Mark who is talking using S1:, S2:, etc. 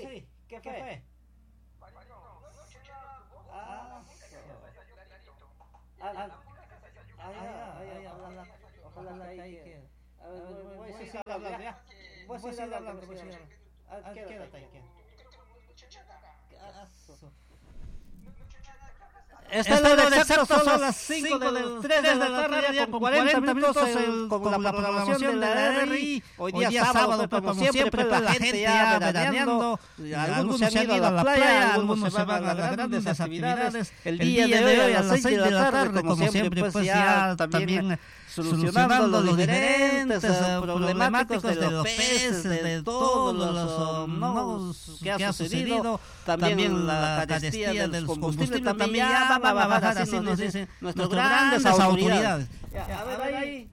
S1: sí, ¿qué fue? Ojalá ahí que... Voy a seguir hablando, ¿ya? Voy a seguir hablando. Quédate ahí, quédate. Esta es la hora exacta, son las 5 del 3 de la tarde, ya con 40 minutos con la programación de la RI. Hoy día sábado, como siempre, la gente ya veraneando. Algunos se han ido a la playa, algunos se van a las grandes actividades. El día de hoy a las 6 de la tarde, como siempre, pues ya también solucionando los diferentes problemáticos de los peces, de todos los nodos que ha sucedido, también la carestía de los combustibles, también ya van a bajar, así nos dicen nuestras grandes autoridades. A ver ahí.